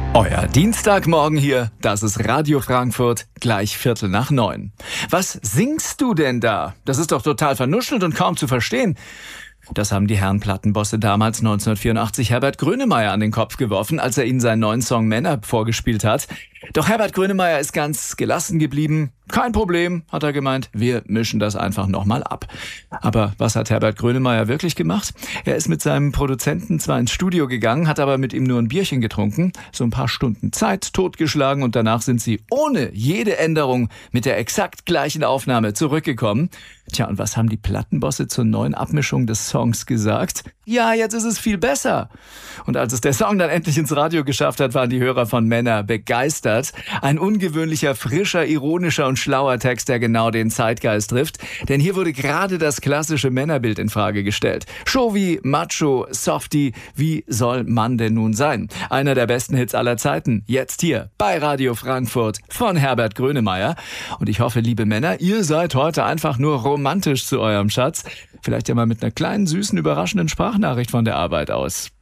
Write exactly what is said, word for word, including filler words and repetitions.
Euer Dienstagmorgen hier, das ist Radio Frankfurt, gleich Viertel nach neun. Was singst du denn da? Das ist doch total vernuschelt und kaum zu verstehen. Das haben die Herren Plattenbosse damals neunzehnhundertvierundachtzig Herbert Grönemeyer an den Kopf geworfen, als er ihnen seinen neuen Song Männer vorgespielt hat. Doch Herbert Grönemeyer ist ganz gelassen geblieben. Kein Problem, hat er gemeint, wir mischen das einfach nochmal ab. Aber was hat Herbert Grönemeyer wirklich gemacht? Er ist mit seinem Produzenten zwar ins Studio gegangen, hat aber mit ihm nur ein Bierchen getrunken, so ein paar Stunden Zeit totgeschlagen und danach sind sie ohne jede Änderung mit der exakt gleichen Aufnahme zurückgekommen. Tja, und was haben die Plattenbosse zur neuen Abmischung des Songs gesagt? Ja, jetzt ist es viel besser. Und als es der Song dann endlich ins Radio geschafft hat, waren die Hörer von Männer begeistert. Ein ungewöhnlicher, frischer, ironischer und schlauer Text, der genau den Zeitgeist trifft. Denn hier wurde gerade das klassische Männerbild in Frage gestellt. Chauvi, Macho, Softie, wie soll man denn nun sein? Einer der besten Hits aller Zeiten, jetzt hier bei Radio Frankfurt von Herbert Grönemeyer. Und ich hoffe, liebe Männer, ihr seid heute einfach nur romantisch zu eurem Schatz. Vielleicht ja mal mit einer kleinen, süßen, überraschenden Sprachnachricht von der Arbeit aus.